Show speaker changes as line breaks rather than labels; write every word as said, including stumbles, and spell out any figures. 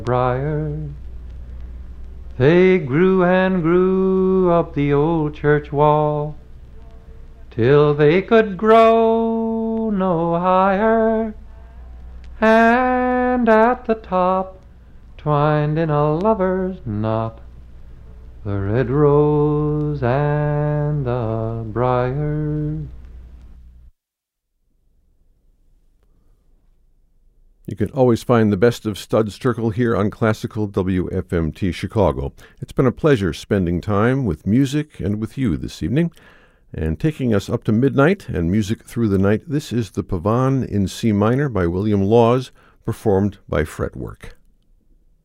briars. They grew and grew up the old church wall, till they could grow no higher, and at the top, twined in a lover's knot, the red rose and the briar.
You can always find the best of Studs Terkel here on Classical W F M T Chicago. It's been a pleasure spending time with music and with you this evening. And taking us up to midnight and music through the night, this is the Pavane in C minor by William Laws, performed by Fretwork.